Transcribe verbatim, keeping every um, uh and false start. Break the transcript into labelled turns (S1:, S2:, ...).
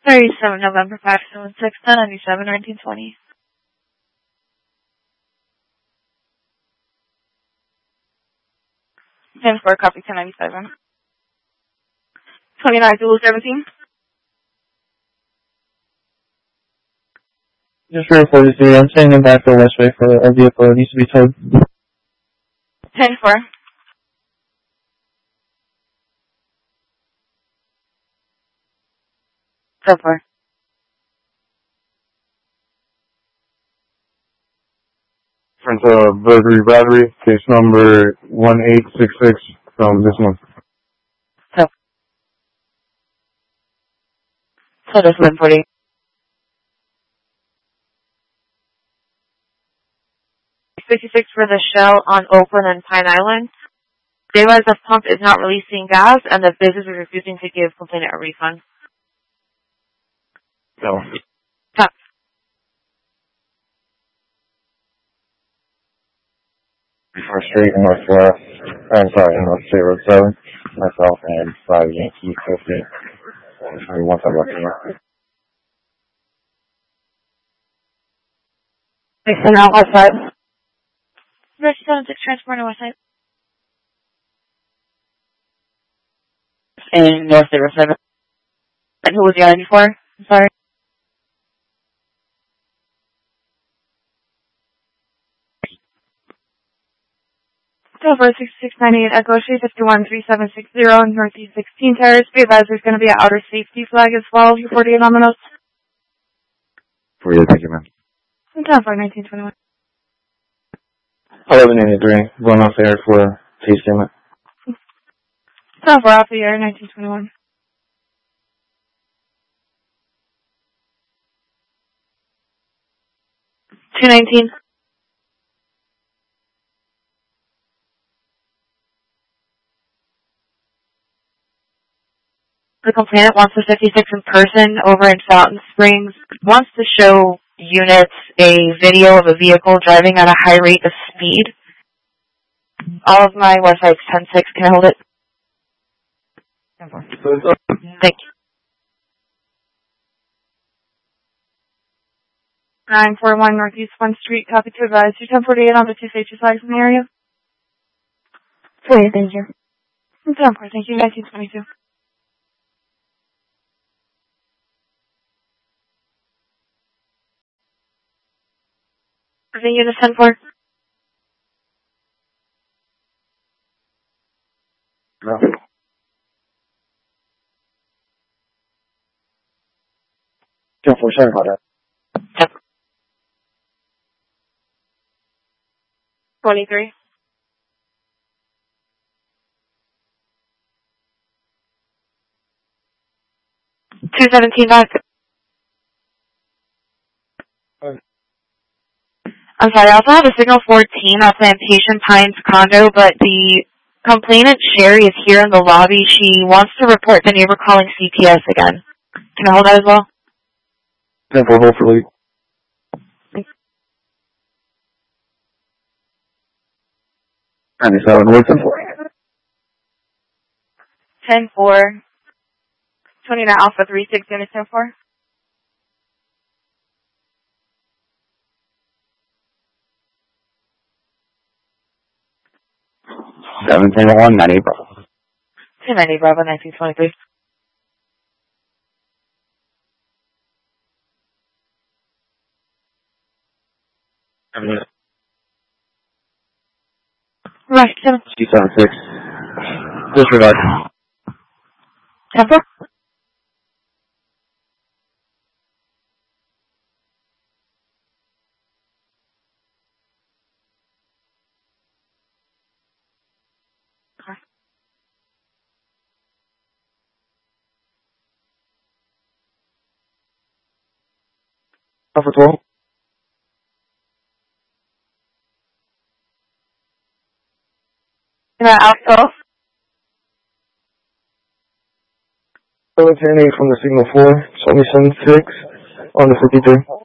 S1: thirty-seven November five seven six ten ninety-seven nineteen twenty. ten four, copy ten ninety-seven. twenty-nine Zulu seventeen.
S2: Just for forty-three, I'm staying in back the Westway for a vehicle that needs to be towed.
S1: ten four. ten four.
S3: Front uh, Burglary Battery, case number one eight six six from this month.
S1: So, so this one forty. fifty-six for the Shell on Oakland and Pine Island. They realize the pump is not releasing gas and the business is refusing to give complainant a refund.
S3: No.
S1: Stop.
S3: First Street, Northwest, I'm sorry, North State Road seven, myself and five Yankee fifty. Sorry, once I'm looking at it.
S1: And out west side. Rescue seven six transport on west side. In North State Road seven. And who was the other before? I'm sorry. Over six six nine eight Echo Street fifty-one three seven six zero Northeast sixteen Terrace. Be advised there's going to be an outer safety flag as well. You forty-eight on the notes.
S3: For you, thank you, man.
S1: ten four nineteen twenty-one.
S2: eleven eighty-three, going off the air for tasting it.
S1: ten four off the air nineteen twenty-one. two nineteen. The complainant wants the fifty-six in person over in Fountain Springs, wants to show units a video of a vehicle driving at a high rate of speed. All of my websites ten six. Can I hold it? Thank you. nine four one Northeast one Street, copy to advise. two ten forty-eight on the two safety flags in the area.
S4: forty, thank you.
S1: ten four, thank you. nineteen twenty-two. Thank you, to ten four.
S3: No.
S2: ten four, sorry about that.
S1: Yep. twenty-three. two seventeen back. I'm sorry, I also have a signal fourteen off Plantation Pines condo, but the complainant, Sherry, is here in the lobby. She wants to report the neighbor calling C P S again. Can I hold that as well?
S3: ten four, hopefully. ninety-seven, where's ten four?
S1: ten four. twenty-nine Alpha three six, unit ten four.
S3: seventeen oh one, ninety Bravo.
S1: two ninety Bravo, nineteen twenty-three. Right, seven.
S2: two seven six. Disregard.
S1: ten four.
S2: Alpha twelve.
S1: Can I Alpha?
S2: Returning from the signal four, seventy-seven six on the fifty-three.